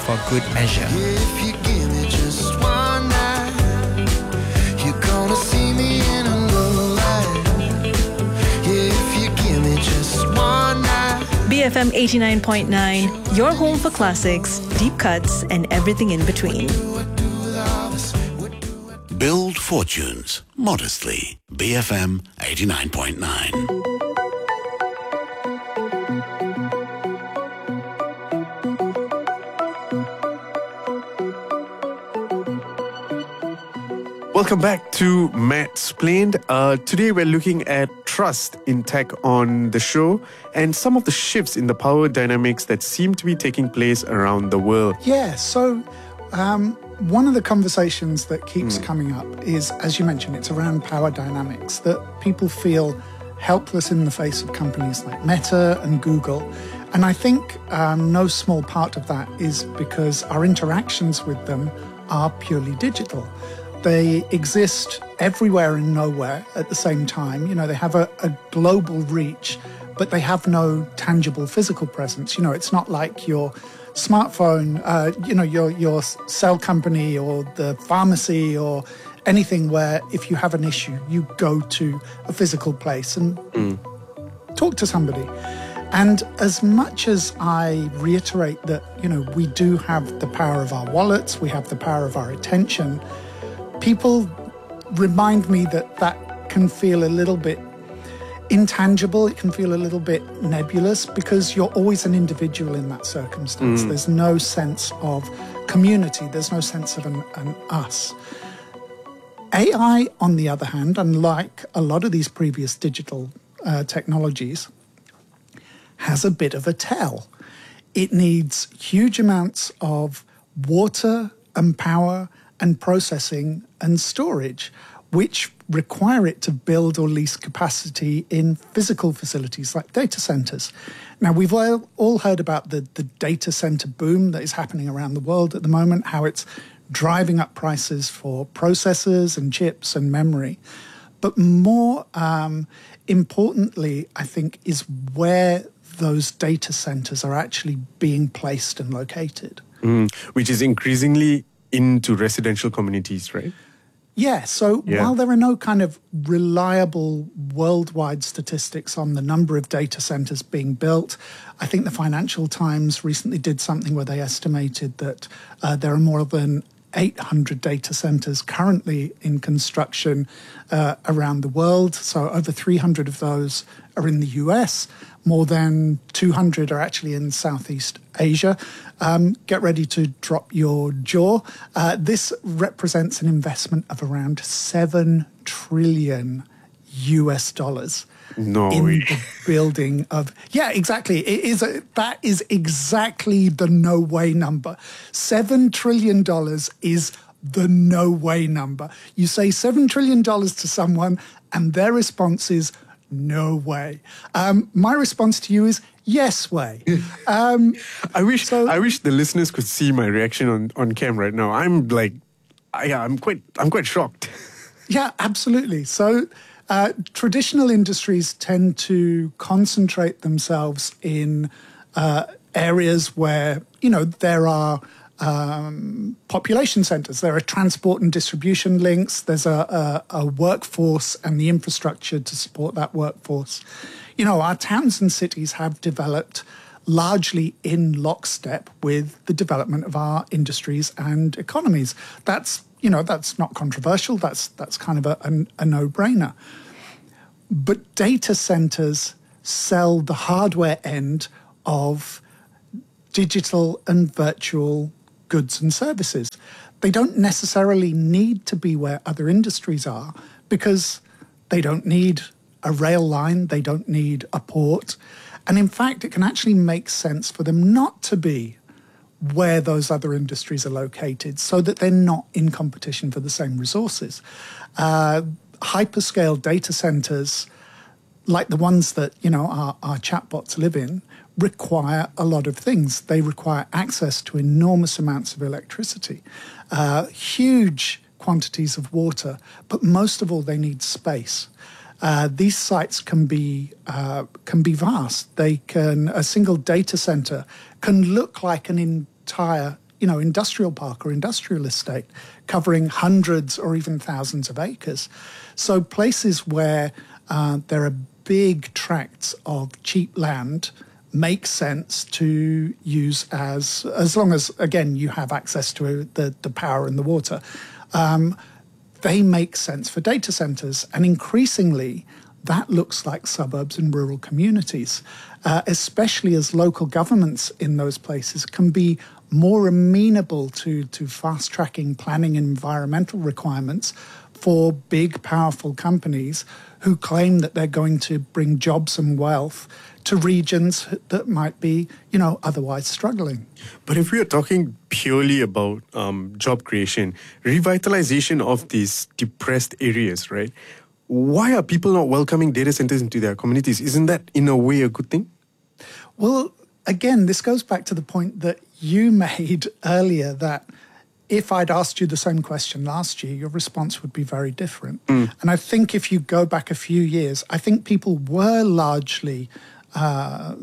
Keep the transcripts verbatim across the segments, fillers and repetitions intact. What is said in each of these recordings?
for good measure. If you give me just one night, you're gonna see me in a new light. If you give me just one night. B F M eighty-nine point nine, your home for classics, deep cuts, and everything in between. Build fortunes modestly. B F M eighty-nine point nine. Welcome back to Matt Explained. Uh, today we're looking at trust in tech on the show and some of the shifts in the power dynamics that seem to be taking place around the world. Yeah, so um, one of the conversations that keeps mm. coming up is, as you mentioned, it's around power dynamics, that people feel helpless in the face of companies like Meta and Google. And I think um, no small part of that is because our interactions with them are purely digital. They exist everywhere and nowhere at the same time. You know, they have a, a global reach, but they have no tangible physical presence. You know, it's not like your smartphone, uh, you know, your your cell company or the pharmacy or anything where if you have an issue, you go to a physical place and mm. talk to somebody. And as much as I reiterate that, you know, we do have the power of our wallets, we have the power of our attention, people remind me that that can feel a little bit intangible. It can feel a little bit nebulous because you're always an individual in that circumstance. Mm. There's no sense of community. There's no sense of an, an us. A I, on the other hand, unlike a lot of these previous digital uh, technologies, has a bit of a tell. It needs huge amounts of water and power and processing and storage, which require it to build or lease capacity in physical facilities like data centers. Now, we've all, all heard about the, the data center boom that is happening around the world at the moment, how it's driving up prices for processors and chips and memory. But more um, importantly, I think, is where those data centers are actually being placed and located. Mm, which is increasingly into residential communities, right? Yeah, so yeah. while there are no kind of reliable worldwide statistics on the number of data centers being built, I think the Financial Times recently did something where they estimated that uh, there are more than eight hundred data centers currently in construction uh, around the world. So over three hundred of those are in the U S. More than two hundred are actually in Southeast Asia. Um, get ready to drop your jaw. Uh, this represents an investment of around seven trillion U S dollars. No in way. the building of... Yeah, exactly. It is a, that is exactly the no way number. seven trillion dollars is the no way number. You say seven trillion dollars to someone and their response is no way. Um, my response to you is yes way. Um, I wish so, I wish the listeners could see my reaction on, on cam right now. I'm like, I, I'm quite I'm quite shocked. Yeah, absolutely. So uh, traditional industries tend to concentrate themselves in uh, areas where, you know, there are um, population centers, there are transport and distribution links, there's a, a, a workforce and the infrastructure to support that workforce. You know, our towns and cities have developed largely in lockstep with the development of our industries and economies. That's, you know, that's not controversial. That's that's kind of a, a, a no-brainer. But data centers sell the hardware end of digital and virtual goods and services. They don't necessarily need to be where other industries are because they don't need a rail line, they don't need a port. And in fact, it can actually make sense for them not to be where those other industries are located so that they're not in competition for the same resources. Uh, hyperscale data centers, like the ones that, you know, our, our chatbots live in, require a lot of things. They require access to enormous amounts of electricity, uh, huge quantities of water, but most of all, they need space. Uh, these sites can be uh, can be vast. They can a single data center can look like an entire you know, industrial park or industrial estate covering hundreds or even thousands of acres. So places where uh, there are big tracts of cheap land make sense to use as, as long as, again, you have access to the, the power and the water. Um, they make sense for data centers. And increasingly, that looks like suburbs and rural communities, uh, especially as local governments in those places can be more amenable to, to fast-tracking planning and environmental requirements for big, powerful companies who claim that they're going to bring jobs and wealth to regions that might be, you know, otherwise struggling. But if we are talking purely about um, job creation, revitalization of these depressed areas, right? Why are people not welcoming data centers into their communities? Isn't that, in a way, a good thing? Well, again, this goes back to the point that you made earlier that if I'd asked you the same question last year, your response would be very different. Mm. And I think if you go back a few years, I think people were largely uh,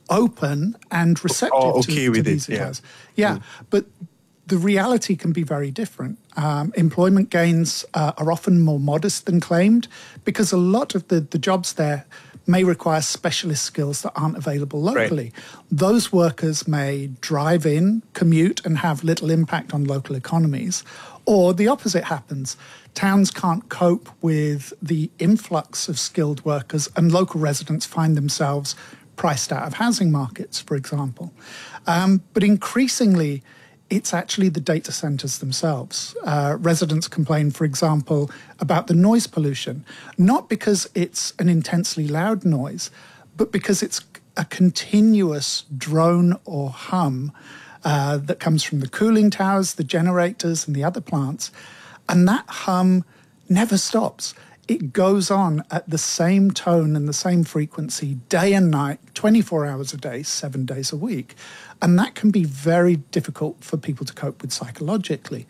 open and receptive oh, okay to, with to these it, yeah. ideas. Yeah, mm. but the reality can be very different. Um, employment gains uh, are often more modest than claimed because a lot of the, the jobs there may require specialist skills that aren't available locally. Right. Those workers may drive in, commute, and have little impact on local economies. Or the opposite happens. Towns can't cope with the influx of skilled workers, and local residents find themselves priced out of housing markets, for example. Um, but increasingly, it's actually the data centers themselves. Uh, residents complain, for example, about the noise pollution, not because it's an intensely loud noise, but because it's a continuous drone or hum uh, that comes from the cooling towers, the generators, and the other plants. And that hum never stops. It goes on at the same tone and the same frequency day and night, twenty-four hours a day, seven days a week. And that can be very difficult for people to cope with psychologically.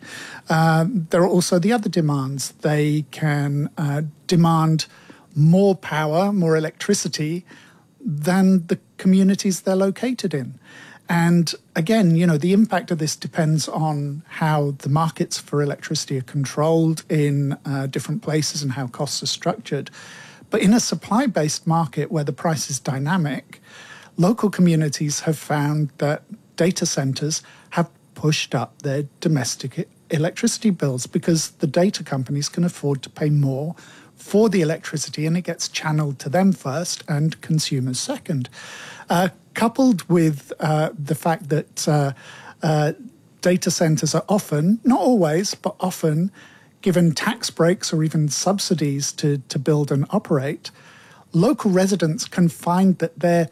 Um, there are also the other demands. They can uh, demand more power, more electricity than the communities they're located in. And again, you know, the impact of this depends on how the markets for electricity are controlled in uh, different places and how costs are structured. But in a supply-based market where the price is dynamic, local communities have found that data centers have pushed up their domestic electricity bills because the data companies can afford to pay more for the electricity and it gets channeled to them first and consumers second. Uh, coupled with uh, the fact that uh, uh, data centers are often, not always, but often given tax breaks or even subsidies to, to build and operate, local residents can find that they're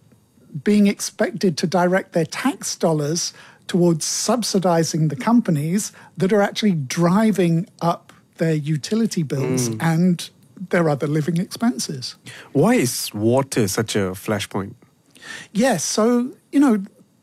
being expected to direct their tax dollars towards subsidizing the companies that are actually driving up their utility bills mm. and their other living expenses. Why is water such a flashpoint? Yes, so, you know,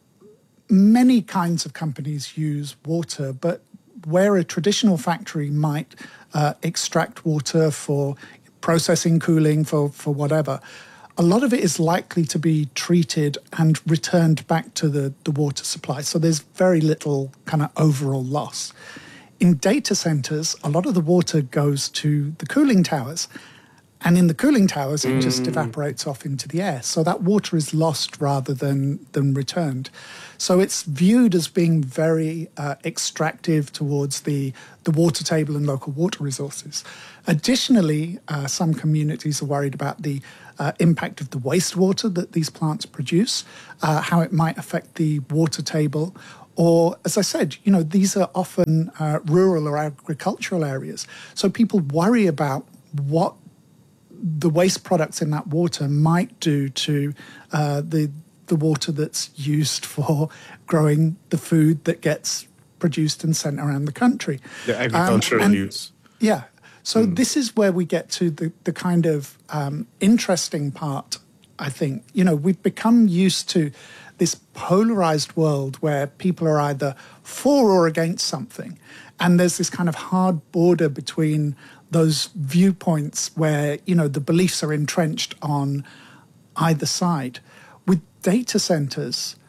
many kinds of companies use water, but where a traditional factory might uh, extract water for processing, cooling, for, for whatever, a lot of it is likely to be treated and returned back to the, the water supply. So there's very little kind of overall loss. In data centers, a lot of the water goes to the cooling towers. And in the cooling towers, it mm. just evaporates off into the air. So that water is lost rather than, than returned. So it's viewed as being very uh, extractive towards the, the water table and local water resources. Additionally, uh, some communities are worried about the uh, impact of the wastewater that these plants produce, uh, how it might affect the water table. Or, as I said, you know, these are often uh, rural or agricultural areas. So people worry about what the waste products in that water might do to uh, the the water that's used for growing the food that gets produced and sent around the country. The agricultural um, and, use. Yeah. So mm. this is where we get to the, the kind of um, interesting part, I think. You know, we've become used to this polarized world where people are either for or against something. And there's this kind of hard border between those viewpoints where, you know, the beliefs are entrenched on either side. With data centers,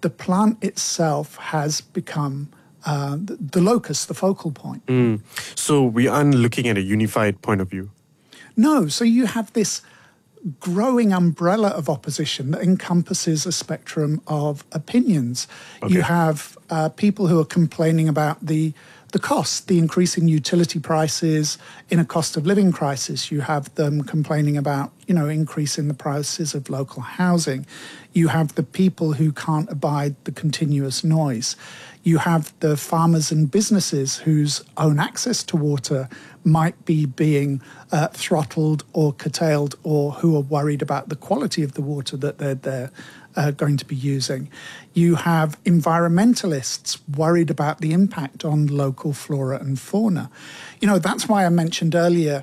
the plant itself has become uh, the, the locus, the focal point. Mm. So we aren't looking at a unified point of view. No, so you have this growing umbrella of opposition that encompasses a spectrum of opinions. Okay. You have uh, people who are complaining about the the cost, the increasing utility prices in a cost of living crisis. You have them complaining about, you know, increasing the prices of local housing. You have the people who can't abide the continuous noise. You have the farmers and businesses whose own access to water might be being uh, throttled or curtailed, or who are worried about the quality of the water that they're, they're uh, going to be using. You have environmentalists worried about the impact on local flora and fauna. You know, that's why I mentioned earlier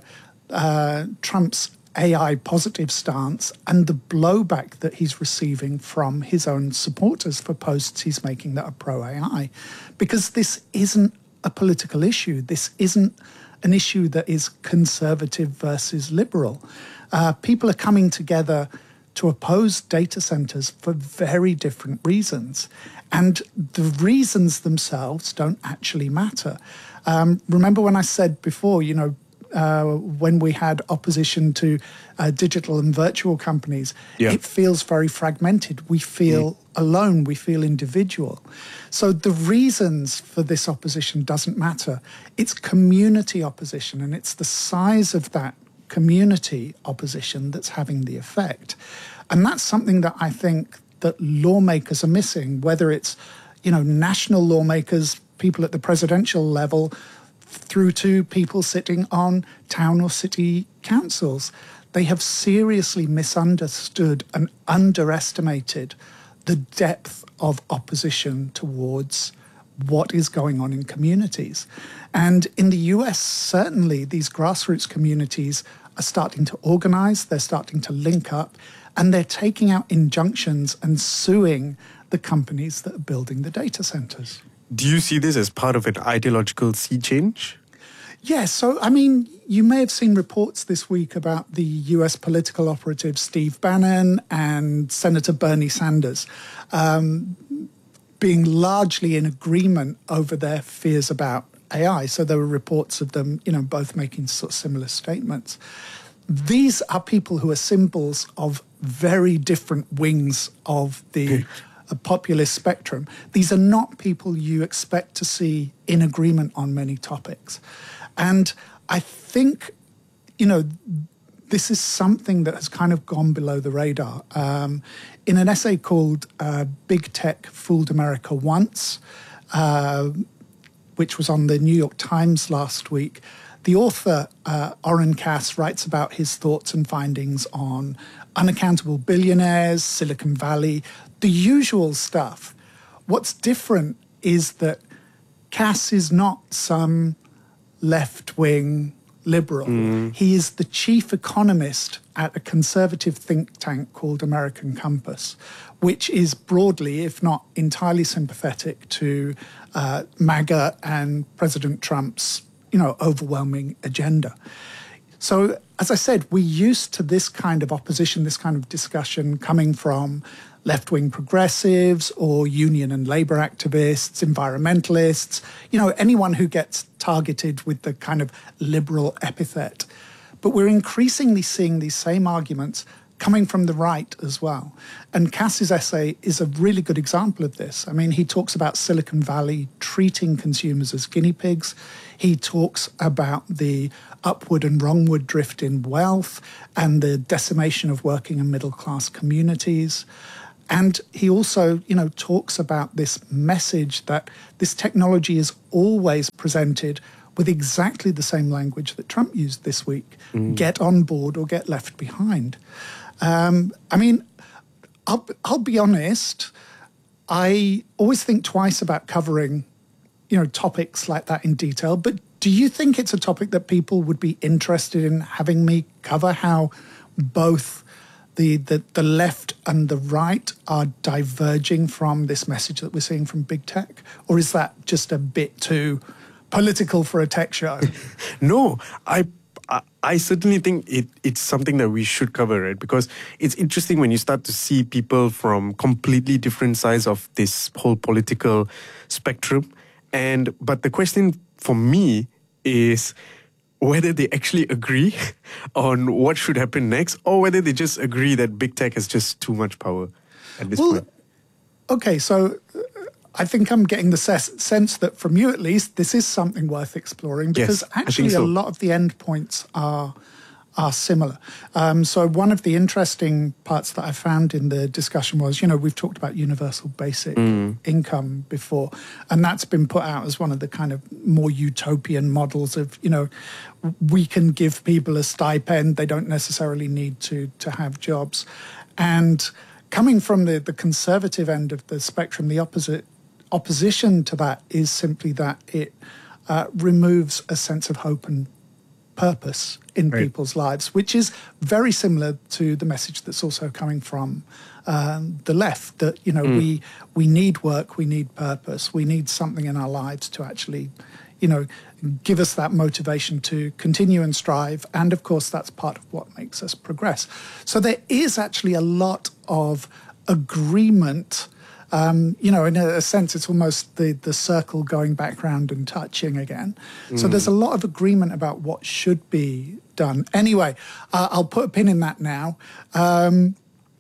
uh, Trump's A I positive stance and the blowback that he's receiving from his own supporters for posts he's making that are pro-A I. Because this isn't a political issue. This isn't an issue that is conservative versus liberal. Uh, people are coming together to oppose data centers for very different reasons. And the reasons themselves don't actually matter. Um, remember when I said before, you know, Uh, when we had opposition to uh, digital and virtual companies, yeah. it feels very fragmented. We feel mm. alone. We feel individual. So the reasons for this opposition doesn't matter. It's community opposition, and it's the size of that community opposition that's having the effect. And that's something that I think that lawmakers are missing, whether it's, you know, national lawmakers, people at the presidential level, through to people sitting on town or city councils. They have seriously misunderstood and underestimated the depth of opposition towards what is going on in communities. And in the U S, certainly, these grassroots communities are starting to organize, they're starting to link up, and they're taking out injunctions and suing the companies that are building the data centers. Do you see this as part of an ideological sea change? Yes. So, I mean, you may have seen reports this week about the U S political operative Steve Bannon and Senator Bernie Sanders um, being largely in agreement over their fears about A I. So there were reports of them, you know, both making sort of similar statements. These are people who are symbols of very different wings of the a populist spectrum. These are not people you expect to see in agreement on many topics. And I think, you know, this is something that has kind of gone below the radar. Um, in an essay called uh, Big Tech Fooled America Once, uh, which was on the New York Times last week, the author, uh, Oren Cass, writes about his thoughts and findings on unaccountable billionaires, Silicon Valley, the usual stuff. What's different is that Cass is not some left-wing liberal. Mm. He is the chief economist at a conservative think tank called American Compass, which is broadly, if not entirely, sympathetic to uh, MAGA and President Trump's, you know, overwhelming agenda. So, as I said, we're used to this kind of opposition, this kind of discussion coming from left-wing progressives or union and labor activists, environmentalists, you know, anyone who gets targeted with the kind of liberal epithet. But we're increasingly seeing these same arguments coming from the right as well. And Cass's essay is a really good example of this. I mean, he talks about Silicon Valley treating consumers as guinea pigs. He talks about the upward and wrongward drift in wealth and the decimation of working and middle-class communities. And he also, you know, talks about this message that this technology is always presented with exactly the same language that Trump used this week. Mm. Get on board or get left behind. Um, I mean, I'll, I'll be honest, I always think twice about covering, you know, topics like that in detail. But do you think it's a topic that people would be interested in having me cover, how both The, the the left and the right are diverging from this message that we're seeing from big tech? Or is that just a bit too political for a tech show? No, I, I I certainly think it, it's something that we should cover, right? Because it's interesting when you start to see people from completely different sides of this whole political spectrum. And but the question for me is whether they actually agree on what should happen next, or whether they just agree that big tech has just too much power at this well, point. Okay, so I think I'm getting the ses- sense that from you at least, this is something worth exploring, because Yes, I actually think so. a lot of the endpoints are are similar. Um, so one of the interesting parts that I found in the discussion was, you know, we've talked about universal basic Mm. income before, and that's been put out as one of the kind of more utopian models of, you know, we can give people a stipend, they don't necessarily need to to have jobs. And coming from the, the conservative end of the spectrum, the opposite opposition to that is simply that it uh, removes a sense of hope and purpose in Right. people's lives, which is very similar to the message that's also coming from um, the left, that, you know, we we need work, we need purpose, we need something in our lives to actually, you know, give us that motivation to continue and strive. And of course, that's part of what makes us progress. So there is actually a lot of agreement. Um, you know, in a, a sense, it's almost the, the circle going back round and touching again. So there's a lot of agreement about what should be done. Anyway, uh, I'll put a pin in that now. Um,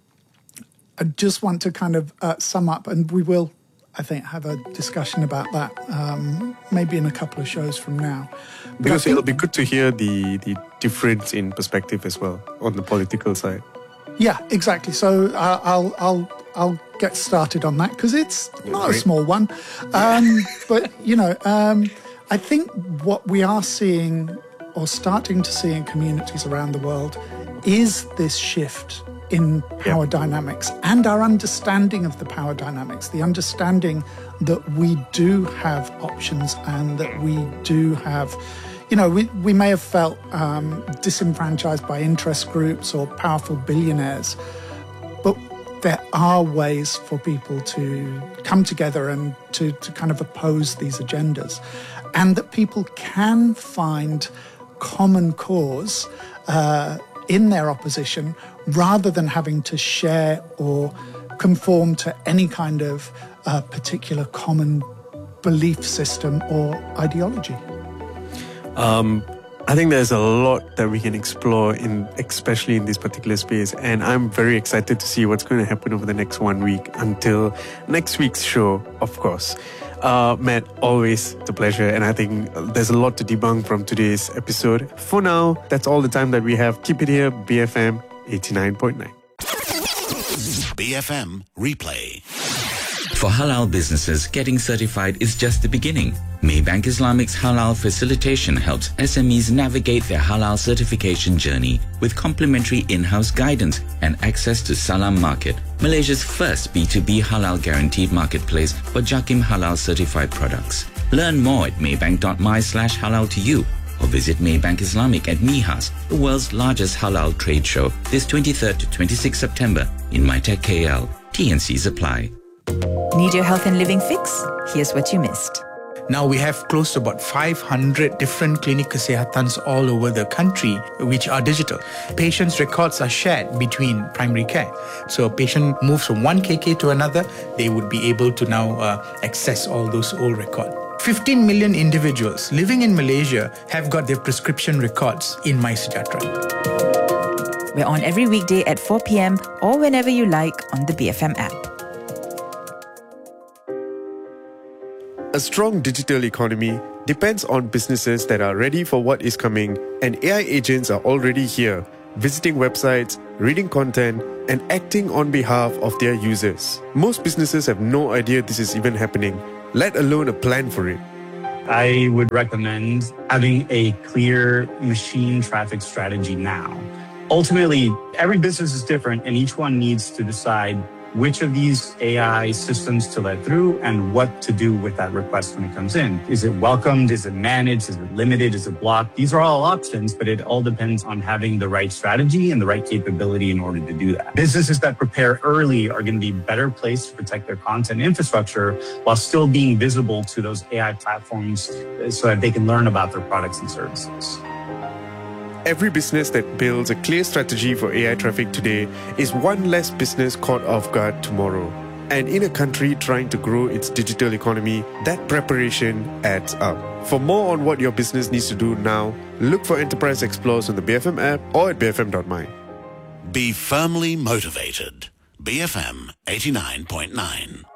I just want to kind of uh, sum up, and we will, I think, have a discussion about that um, maybe in a couple of shows from now. But I Because think- it'll be good to hear the, the difference in perspective as well on the political side. Yeah, exactly. So uh, I'll I'll I'll get started on that, because it's not a great. small one. Um, but you know, um, I think what we are seeing or starting to see in communities around the world is this shift in power dynamics and our understanding of the power dynamics, the understanding that we do have options and that we do have, you know, we, we may have felt um, disenfranchised by interest groups or powerful billionaires, but there are ways for people to come together and to, to kind of oppose these agendas, and that people can find common cause uh, in their opposition rather than having to share or conform to any kind of uh, particular common belief system or ideology. Um, I think there's a lot that we can explore in, especially in this particular space, and I'm very excited to see what's going to happen over the next one week until next week's show, of course. Uh, Matt, always the pleasure, and I think there's a lot to debunk from today's episode. For now, that's all the time that we have. Keep it here, B F M eighty-nine point nine. B F M Replay. For halal businesses, getting certified is just the beginning. Maybank Islamic's halal facilitation helps S M Es navigate their halal certification journey with complimentary in-house guidance and access to Salam Market, Malaysia's first B two B halal guaranteed marketplace for Jakim halal certified products. Learn more at maybank.my slash halal to you, or visit Maybank Islamic at MIHAS, the world's largest halal trade show, this twenty-third to twenty-sixth September in MyTech K L. T and C's apply. Need your health and living fix? Here's what you missed. Now we have close to about five hundred different clinic kesehatans all over the country, which are digital. Patients' records are shared between primary care. So a patient moves from one K K to another, they would be able to now uh, access all those old records. fifteen million individuals living in Malaysia have got their prescription records in MySejahtera. We're on every weekday at four p.m. or whenever you like on the B F M app. A strong digital economy depends on businesses that are ready for what is coming, and A I agents are already here, visiting websites, reading content, and acting on behalf of their users. Most businesses have no idea this is even happening, let alone a plan for it. I would recommend having a clear machine traffic strategy now. Ultimately, every business is different, and each one needs to decide which of these A I systems to let through and what to do with that request when it comes in. Is it welcomed? Is it managed? Is it limited? Is it blocked? These are all options, but it all depends on having the right strategy and the right capability in order to do that. Businesses that prepare early are going to be better placed to protect their content infrastructure while still being visible to those A I platforms so that they can learn about their products and services. Every business that builds a clear strategy for A I traffic today is one less business caught off guard tomorrow. And in a country trying to grow its digital economy, that preparation adds up. For more on what your business needs to do now, look for Enterprise Explorers on the B F M app or at b f m dot my. Be firmly motivated. B F M eighty-nine point nine.